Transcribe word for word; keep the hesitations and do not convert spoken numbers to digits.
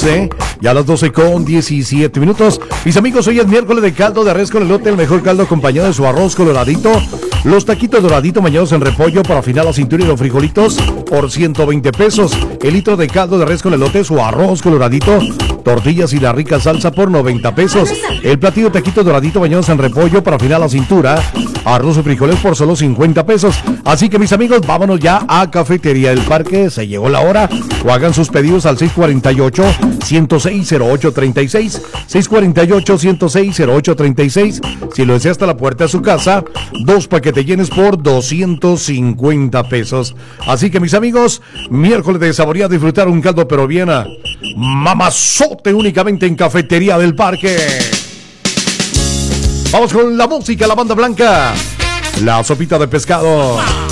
doce. Ya a las doce con diecisiete minutos. Mis amigos, hoy es miércoles de caldo de res con elote, el mejor caldo acompañado de su arroz coloradito. Los taquitos doraditos bañados en repollo para afinar la cintura y los frijolitos por ciento veinte pesos. El litro de caldo de res con elote, su arroz coloradito, tortillas y la rica salsa por noventa pesos. El platillo taquito doradito bañados en repollo para afinar la cintura, arroz y frijoles por solo cincuenta pesos. Así que mis amigos, vámonos ya a Cafetería del Parque. Se llegó la hora. O hagan sus pedidos al seis cuarenta y ocho, ciento seis, cero ocho treinta y seis. seis cuarenta y ocho, ciento seis, cero ocho treinta y seis. Si lo desea hasta la puerta de su casa, dos paquetes llenes por doscientos cincuenta pesos. Así que mis amigos, miércoles de saborear, disfrutar un caldo pero bien a mamazote únicamente en Cafetería del Parque. Vamos con la música, la banda blanca, la sopita de pescado.